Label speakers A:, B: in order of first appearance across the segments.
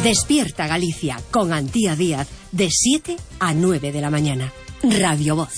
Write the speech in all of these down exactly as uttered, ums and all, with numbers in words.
A: Despierta Galicia con Antía Díaz de siete a nueve de la mañana. Radio Voz.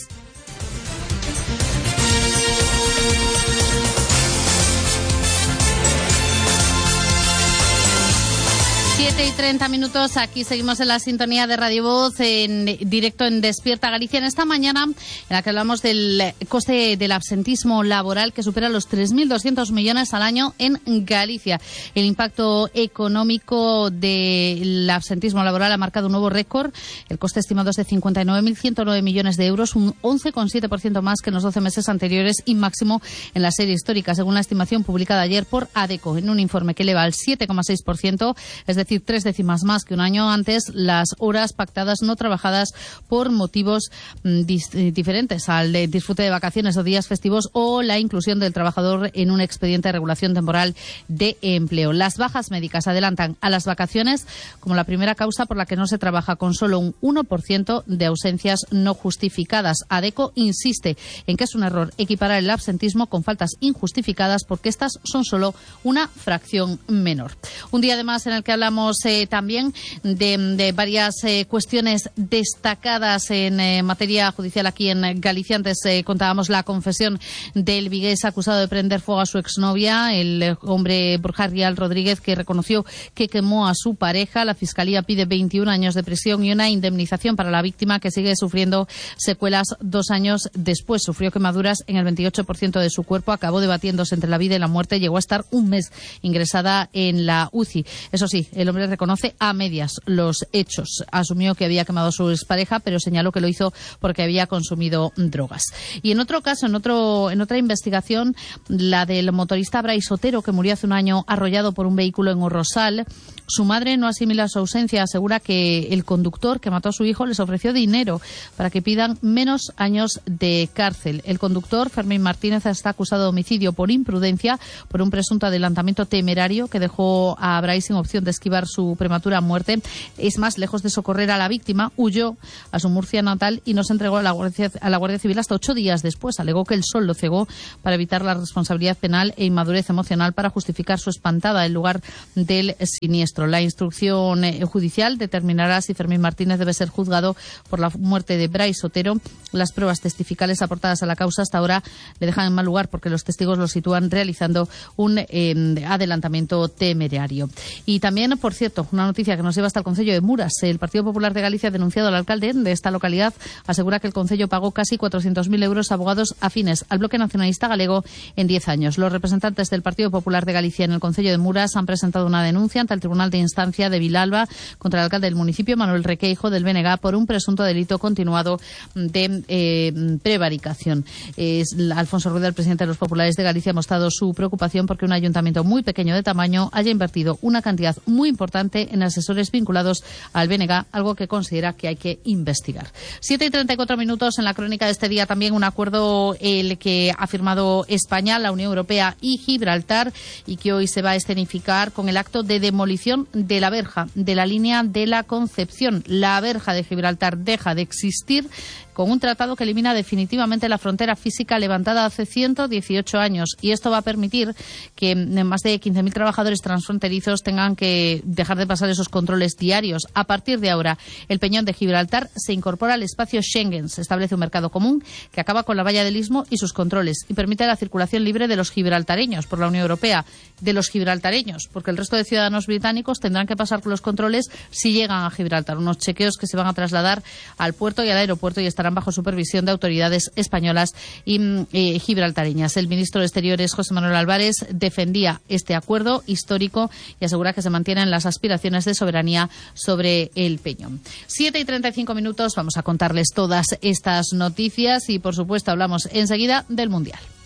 B: siete y treinta minutos, aquí seguimos en la sintonía de Radio Voz, en directo en Despierta Galicia, en esta mañana en la que hablamos del coste del absentismo laboral que supera los tres mil doscientos millones al año en Galicia. El impacto económico del absentismo laboral ha marcado un nuevo récord. El coste estimado es de cincuenta y nueve mil ciento nueve millones de euros, un once coma siete por ciento más que en los doce meses anteriores y máximo en la serie histórica, según la estimación publicada ayer por ADECO, en un informe que eleva al siete coma seis por ciento, es decir, tres décimas más que un año antes, las horas pactadas no trabajadas por motivos mm, dis, eh, diferentes al de disfrute de vacaciones o días festivos o la inclusión del trabajador en un expediente de regulación temporal de empleo. Las bajas médicas adelantan a las vacaciones como la primera causa por la que no se trabaja, con solo un uno por ciento de ausencias no justificadas. ADECO insiste en que es un error equiparar el absentismo con faltas injustificadas porque estas son solo una fracción menor. Un día además en el que hablamos Eh, también de, de varias eh, cuestiones destacadas en eh, materia judicial aquí en Galicia. Antes eh, contábamos la confesión del vigués acusado de prender fuego a su exnovia, el eh, hombre Borja Rial Rodríguez, que reconoció que quemó a su pareja. La Fiscalía pide veintiún años de prisión y una indemnización para la víctima, que sigue sufriendo secuelas dos años después. Sufrió quemaduras en el veintiocho por ciento de su cuerpo, acabó debatiéndose entre la vida y la muerte, llegó a estar un mes ingresada en la U C I. Eso sí, el hombre reconoce a medias los hechos. Asumió que había quemado a su expareja, pero señaló que lo hizo porque había consumido drogas. Y en otro caso, en otro en otra investigación, la del motorista Brais Otero, que murió hace un año arrollado por un vehículo en Orrosal. Su madre no asimila su ausencia, asegura que el conductor que mató a su hijo les ofreció dinero para que pidan menos años de cárcel. El conductor, Fermín Martínez, está acusado de homicidio por imprudencia por un presunto adelantamiento temerario que dejó a Brais sin opción de esquivar su prematura muerte. Es más, lejos de socorrer a la víctima, huyó a su Murcia natal y no se entregó a la Guardia, a la Guardia Civil hasta ocho días después. Alegó que el sol lo cegó para evitar la responsabilidad penal e inmadurez emocional para justificar su espantada en lugar del siniestro. La instrucción eh, judicial determinará si Fermín Martínez debe ser juzgado por la muerte de Brais Otero. Las pruebas testificales aportadas a la causa hasta ahora le dejan en mal lugar porque los testigos lo sitúan realizando un eh, adelantamiento temerario. Y también, por cierto, una noticia que nos lleva hasta el concello de Muras. El Partido Popular de Galicia ha denunciado al alcalde de esta localidad. Asegura que el concello pagó casi cuatrocientos mil euros a abogados afines al bloque nacionalista galego en diez años. Los representantes del Partido Popular de Galicia en el concello de Muras han presentado una denuncia ante el Tribunal de Instancia de Vilalba contra el alcalde del municipio, Manuel Requeijo, del B N G, por un presunto delito continuado de eh, prevaricación. Es, Alfonso Rueda, el presidente de los populares de Galicia, ha mostrado su preocupación porque un ayuntamiento muy pequeño de tamaño haya invertido una cantidad muy importante en asesores vinculados al B N G, algo que considera que hay que investigar. siete y treinta y cuatro minutos en la crónica de este día. También un acuerdo el que ha firmado España, la Unión Europea y Gibraltar, y que hoy se va a escenificar con el acto de demolición de la verja de la línea de la Concepción. La verja de Gibraltar deja de existir con un tratado que elimina definitivamente la frontera física levantada hace ciento dieciocho años, y esto va a permitir que más de quince mil trabajadores transfronterizos tengan que dejar de pasar esos controles diarios. A partir de ahora, el Peñón de Gibraltar se incorpora al espacio Schengen. Se establece un mercado común que acaba con la valla del Istmo y sus controles y permite la circulación libre de los gibraltareños por la Unión Europea, de los gibraltareños, porque el resto de ciudadanos británicos tendrán que pasar por los controles si llegan a Gibraltar. Unos chequeos que se van a trasladar al puerto y al aeropuerto y estarán bajo supervisión de autoridades españolas y eh, gibraltareñas. El ministro de Exteriores, José Manuel Álvarez, defendía este acuerdo histórico y asegura que se mantienen las aspiraciones de soberanía sobre el Peñón. siete y treinta y cinco minutos, vamos a contarles todas estas noticias y, por supuesto, hablamos enseguida del Mundial.